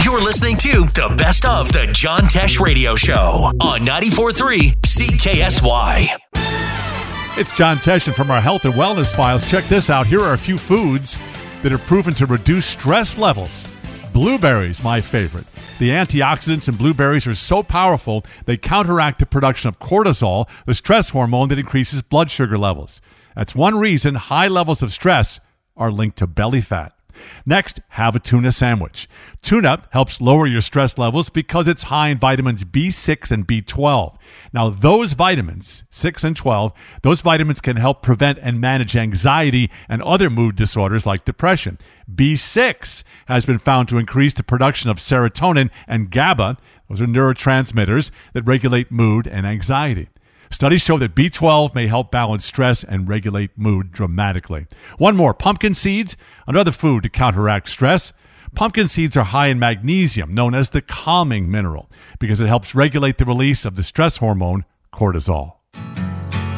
You're listening to the best of the John Tesh Radio Show on 94.3 CKSY. It's John Tesh, and from our health and wellness files, check this out. Here are a few foods that are proven to reduce stress levels. Blueberries, my favorite. The antioxidants in blueberries are so powerful, they counteract the production of cortisol, the stress hormone that increases blood sugar levels. That's one reason high levels of stress are linked to belly fat. Next, have a tuna sandwich. Tuna helps lower your stress levels because it's high in vitamins B6 and B12. Now, those vitamins, 6 and 12, those vitamins can help prevent and manage anxiety and other mood disorders like depression. B6 has been found to increase the production of serotonin and GABA. Those are neurotransmitters that regulate mood and anxiety. Studies show that B12 may help balance stress and regulate mood dramatically. One more, pumpkin seeds, another food to counteract stress. Pumpkin seeds are high in magnesium, known as the calming mineral, because it helps regulate the release of the stress hormone cortisol.